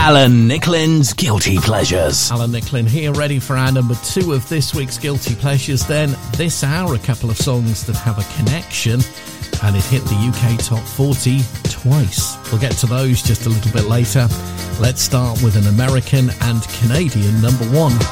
Alan Nicklin's Guilty Pleasures. Alan Nicklin here, ready for our number 2 of this week's Guilty Pleasures. Then, this hour, a couple of songs that have a connection, and it hit the UK Top 40 twice. We'll get to those just a little bit later. Let's start with an American and Canadian number 1.